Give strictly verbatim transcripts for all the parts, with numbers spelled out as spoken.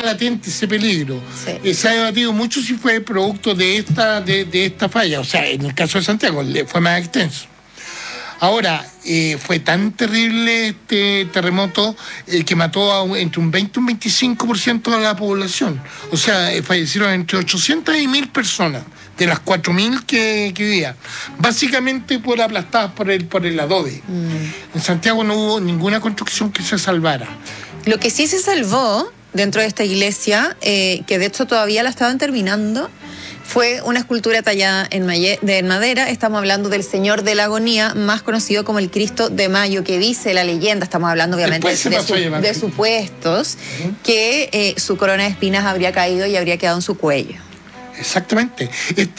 latente ese peligro. Sí. Eh, se ha debatido mucho si fue producto de esta, de, de esta falla. O sea, en el caso de Santiago fue más extenso. Ahora, eh, fue tan terrible este terremoto eh, que mató a un, entre un veinte y un veinticinco por ciento de la población. O sea, eh, fallecieron entre ochocientas y mil personas, de las cuatro mil que, que vivían. Básicamente por aplastadas por el, por el adobe. Mm. En Santiago no hubo ninguna construcción que se salvara. Lo que sí se salvó dentro de esta iglesia, eh, que de hecho todavía la estaban terminando, fue una escultura tallada en, maye, de, en madera. Estamos hablando del Señor de la Agonía, más conocido como el Cristo de Mayo, que dice la leyenda, estamos hablando obviamente de, su, de supuestos, uh-huh. que eh, su corona de espinas habría caído y habría quedado en su cuello. Exactamente.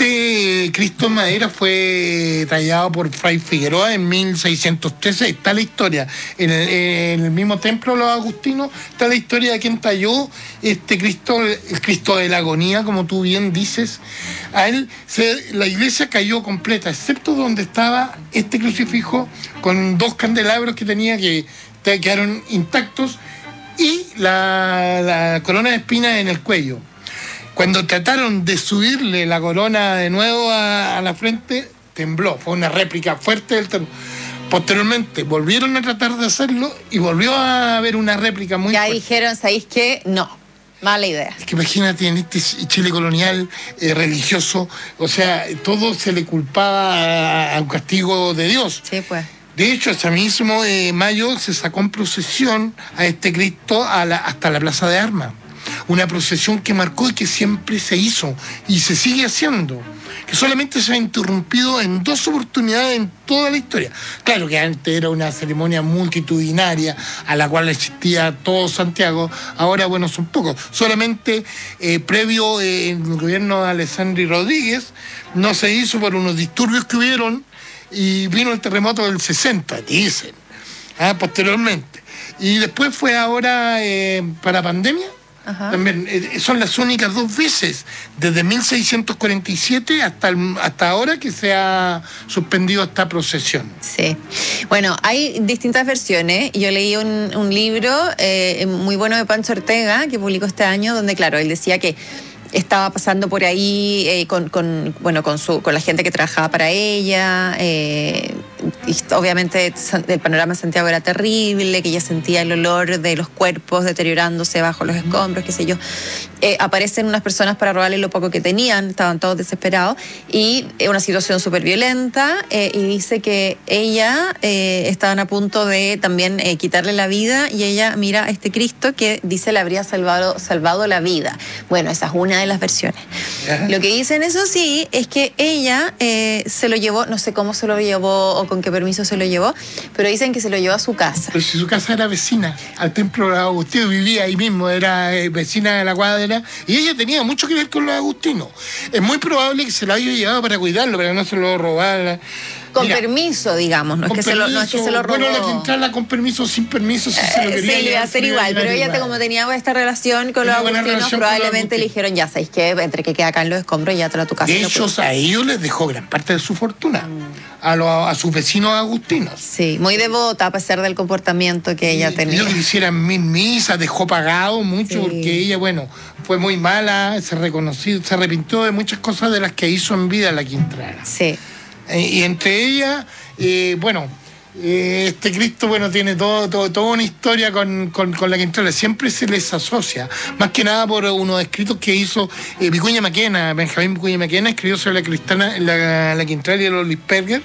Este Cristo en madera fue tallado por Fray Figueroa en mil seiscientos trece. Está la historia. En el, en el mismo templo de los agustinos está la historia de quien talló este Cristo, el Cristo de la Agonía, como tú bien dices. A él, se, la iglesia cayó completa, excepto donde estaba este crucifijo con dos candelabros que tenía que quedaron intactos y la, la corona de espinas en el cuello. Cuando trataron de subirle la corona de nuevo a, a la frente, tembló. Fue una réplica fuerte del temblor. Posteriormente volvieron a tratar de hacerlo y volvió a haber una réplica muy ya fuerte. Ya dijeron, ¿sabéis qué? No, mala idea. Es que imagínate, en este Chile colonial, eh, religioso, o sea, todo se le culpaba a, a un castigo de Dios. Sí, pues. De hecho, ese mismo eh, mayo se sacó en procesión a este Cristo a la, hasta la Plaza de Armas. Una procesión que marcó y que siempre se hizo y se sigue haciendo, que solamente se ha interrumpido en dos oportunidades en toda la historia. Claro que antes era una ceremonia multitudinaria a la cual asistía todo Santiago, ahora bueno, son pocos. Solamente eh, previo eh, en el gobierno de Alessandri Rodríguez no se hizo por unos disturbios que hubieron y vino el terremoto del sesenta, dicen, ¿ah? Posteriormente. Y después fue ahora eh, para pandemia. Ajá. También eh, son las únicas dos veces desde mil seiscientos cuarenta y siete hasta, el, hasta ahora que se ha suspendido esta procesión. Sí, bueno, hay distintas versiones. Yo leí un, un libro eh, muy bueno de Pancho Ortega que publicó este año, donde claro, él decía que estaba pasando por ahí eh, con, con, bueno, con, su, con la gente que trabajaba para ella. Eh, y obviamente el panorama de Santiago era terrible, que ella sentía el olor de los cuerpos deteriorándose bajo los escombros, qué sé yo. Eh, aparecen unas personas para robarle lo poco que tenían, estaban todos desesperados, y eh, una situación súper violenta, eh, y dice que ella eh, estaban a punto de también eh, quitarle la vida, y ella mira a este Cristo que dice le habría salvado, salvado la vida. Bueno, esa es una de las versiones. ¿Ya? Lo que dicen, eso sí, es que ella eh, se lo llevó, no sé cómo se lo llevó o con qué permiso se lo llevó, pero dicen que se lo llevó a su casa. Pero si su casa era vecina al templo de Agustino, vivía ahí mismo, era eh, vecina de la cuadra, y ella tenía mucho que ver con los agustinos. Es muy probable que se lo haya llevado para cuidarlo, para que no se lo robara. Con Mira, permiso, digamos, no es, que permiso, se lo, no es que se lo robó. Bueno, la que entrarla con permiso, sin permiso, si eh, se lo quería. Sí, le iba a hacer igual, pero ella, igual. Como tenía esta relación con tenía los agustinos, probablemente los le dijeron, ya sabéis que entre que queda acá en los escombros, ya te la tu casa. De hecho, a ellos les dejó gran parte de su fortuna, mm. a, los, a sus vecinos agustinos. Sí, muy devota, a pesar del comportamiento que ella y, tenía. Ellos le hicieran mil misas, dejó pagado mucho, sí. Porque ella, bueno, fue muy mala, se reconoció, se arrepintió de muchas cosas de las que hizo en vida la Quintrala. Sí. Eh, y entre ellas, eh, bueno, eh, este Cristo, bueno, tiene todo, todo, toda una historia con, con, con la Quintrala. Siempre se les asocia, más que nada por unos escritos que hizo eh, Vicuña Maquena, Benjamín Vicuña Maquena, escribió sobre la, Cristana, la, la Quintrala y los Lichtenberger,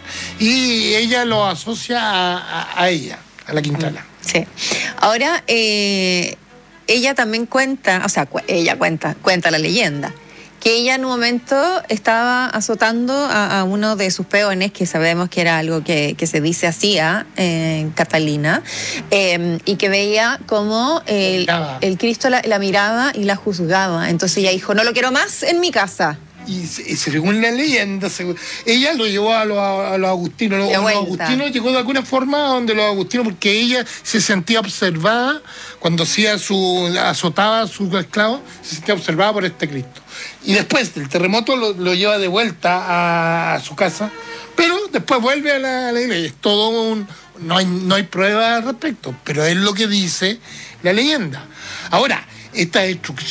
y ella lo asocia a, a, a ella, a la Quintrala. Sí. Ahora, eh, ella también cuenta, o sea, cu ella cuenta, cuenta la leyenda, que ella en un momento estaba azotando a, a uno de sus peones, que sabemos que era algo que, que se dice hacía en eh, Catalina, eh, y que veía como el, el Cristo la, la miraba y la juzgaba. Entonces ella dijo, no lo quiero más en mi casa. Y, y según la leyenda, según, ella lo llevó a los, a los agustinos. Los, los agustinos llegó de alguna forma a donde los agustinos, porque ella se sentía observada cuando hacía su, azotaba a sus esclavos, se sentía observada por este Cristo. Y después del terremoto lo, lo lleva de vuelta a, a su casa, pero después vuelve a la, a la iglesia. Es todo un... No hay, no hay pruebas al respecto, pero es lo que dice la leyenda. Ahora, esta destrucción